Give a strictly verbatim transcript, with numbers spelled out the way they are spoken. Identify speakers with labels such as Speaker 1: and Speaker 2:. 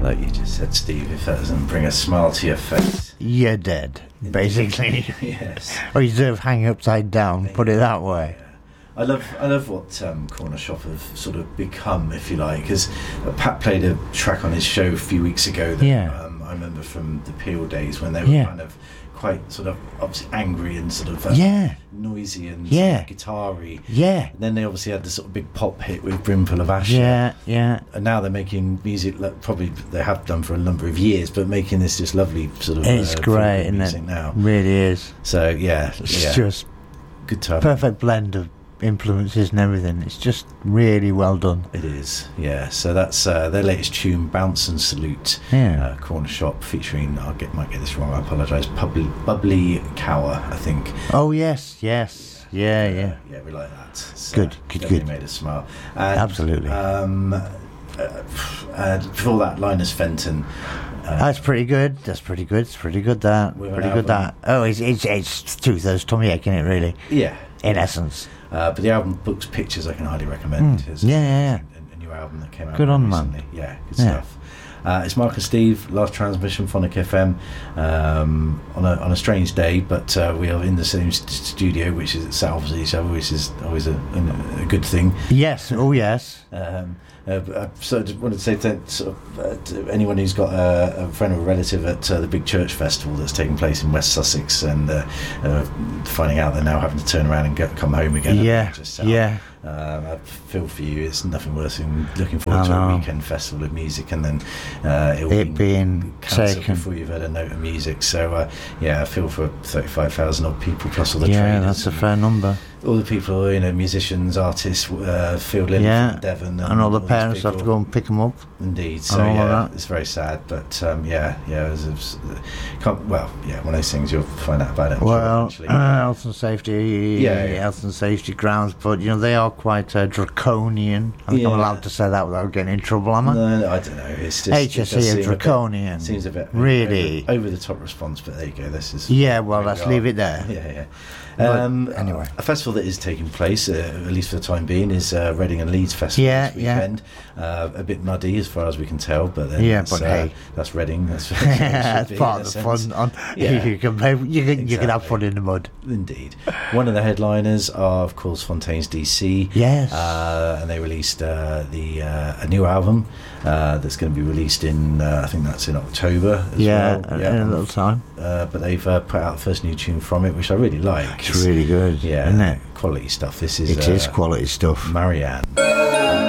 Speaker 1: Like you just said, Steve, if that doesn't bring a smile to your face,
Speaker 2: you're dead, basically.
Speaker 1: Yes.
Speaker 2: Or you deserve hanging upside down, put it that way.
Speaker 1: I love I love what um, Corner Shop have sort of become, if you like, because Pat played a track on his show a few weeks ago that
Speaker 2: Yeah.
Speaker 1: um, I remember from the Peel days when they were
Speaker 2: Yeah.
Speaker 1: kind of quite sort of obviously angry and sort of uh,
Speaker 2: Yeah.
Speaker 1: noisy and
Speaker 2: Yeah.
Speaker 1: sort of guitar-y.
Speaker 2: Yeah.
Speaker 1: And then they obviously had the sort of big pop hit with Brimful of Ashes.
Speaker 2: Yeah, yeah.
Speaker 1: And now they're making music, like, probably they have done for a number of years, but making this just lovely sort of
Speaker 2: It's
Speaker 1: uh,
Speaker 2: great, isn't
Speaker 1: music
Speaker 2: it?
Speaker 1: now.
Speaker 2: Really is.
Speaker 1: So yeah,
Speaker 2: It's
Speaker 1: yeah,
Speaker 2: just
Speaker 1: good time.
Speaker 2: perfect blend of influences and everything. It's just really well done.
Speaker 1: It is, yeah. So that's uh, their latest tune, "Bounce and Salute."
Speaker 2: Yeah.
Speaker 1: Uh, Corner Shop featuring, I get might get this wrong, I apologise. Bubbly, Bubbly Cower, I think.
Speaker 2: Oh yes, yes, yeah, yeah.
Speaker 1: Yeah, we like that. So
Speaker 2: Good, good,
Speaker 1: definitely
Speaker 2: good.
Speaker 1: made us smile. And,
Speaker 2: Absolutely.
Speaker 1: Um, uh, uh, before that, Linus Fenton. Uh,
Speaker 2: That's pretty good. That's pretty good. It's pretty good. That
Speaker 1: With an
Speaker 2: pretty good.
Speaker 1: album.
Speaker 2: That. Oh, it's it's it's two thirds tummy ache, isn't it? Really,
Speaker 1: yeah.
Speaker 2: in essence.
Speaker 1: Uh, but the album Books Pictures I can highly recommend.
Speaker 2: Mm.
Speaker 1: It's
Speaker 2: Yeah, yeah, yeah.
Speaker 1: A, a new album that came out
Speaker 2: Good on, man.
Speaker 1: recently. Yeah, good
Speaker 2: Yeah.
Speaker 1: stuff. Uh, it's Mark and Steve, last transmission, Phonic F M, um, on a on a strange day, but uh, we are in the same st- studio, which is at opposite each other, which is always a, a, a good thing.
Speaker 2: Yes. Oh yes.
Speaker 1: Um, uh, but I so I just wanted to say to, sort of, uh, to anyone who's got a, a friend or a relative at uh, the Big Church Festival that's taking place in West Sussex, and uh, uh, finding out they're now having to turn around and go, come home again.
Speaker 2: Yeah.
Speaker 1: Just out.
Speaker 2: Yeah.
Speaker 1: Um, I feel for you. It's nothing worse than looking forward
Speaker 2: I
Speaker 1: to a
Speaker 2: know.
Speaker 1: weekend festival of music and then uh, it'll
Speaker 2: It
Speaker 1: be
Speaker 2: being
Speaker 1: cancelled
Speaker 2: taken.
Speaker 1: before you've heard a note of music. So uh, yeah, I feel for thirty-five thousand odd people plus all the
Speaker 2: Yeah,
Speaker 1: traders,
Speaker 2: that's a
Speaker 1: and
Speaker 2: fair number.
Speaker 1: all the people, you know, musicians, artists, uh, Phil Lynn
Speaker 2: Yeah.
Speaker 1: from Devon,
Speaker 2: And all the
Speaker 1: these
Speaker 2: parents have to
Speaker 1: people.
Speaker 2: go and pick them up.
Speaker 1: Indeed, so
Speaker 2: all of
Speaker 1: yeah,
Speaker 2: that.
Speaker 1: it's very sad, but um, yeah, yeah, it was, it was, can't, well, yeah, one of those things you'll find out about it. I'm
Speaker 2: Well,
Speaker 1: sure,
Speaker 2: uh, health and safety,
Speaker 1: Yeah, yeah.
Speaker 2: health and safety grounds, but you know they are quite uh, draconian. I think I'm
Speaker 1: Yeah.
Speaker 2: allowed to say that without getting in trouble, am I?
Speaker 1: no, no, I don't know. It's just
Speaker 2: H S
Speaker 1: it does
Speaker 2: E are
Speaker 1: seem a bit-
Speaker 2: draconian.
Speaker 1: Seems a bit
Speaker 2: Really?
Speaker 1: over, over the top response, but there you go. This is
Speaker 2: Yeah, well,
Speaker 1: where
Speaker 2: let's
Speaker 1: we are.
Speaker 2: leave it there.
Speaker 1: Yeah, yeah.
Speaker 2: But
Speaker 1: Um,
Speaker 2: anyway.
Speaker 1: a festival that is taking place, uh, at least for the time being, is uh, Reading and Leeds Festival
Speaker 2: Yeah,
Speaker 1: this
Speaker 2: yeah.
Speaker 1: weekend. Uh, a bit muddy as far as we can tell, but then
Speaker 2: Yeah,
Speaker 1: that's,
Speaker 2: but
Speaker 1: uh,
Speaker 2: hey.
Speaker 1: that's Reading. That's,
Speaker 2: That's part of the fun. On,
Speaker 1: Yeah.
Speaker 2: you can play, you can you can have
Speaker 1: Exactly.
Speaker 2: fun in the mud.
Speaker 1: Indeed. One of the headliners are, of course, Fontaines D C.
Speaker 2: Yes.
Speaker 1: Uh, and they released uh, the uh, a new album uh, that's going to be released in, uh, I think that's in October as
Speaker 2: Yeah,
Speaker 1: well.
Speaker 2: in a little time.
Speaker 1: Uh, but they've uh, put out the first new tune from it, which I really like.
Speaker 2: It's really good,
Speaker 1: Yeah,
Speaker 2: isn't it?
Speaker 1: quality stuff. This is
Speaker 2: It
Speaker 1: uh,
Speaker 2: is quality stuff.
Speaker 1: Marianne.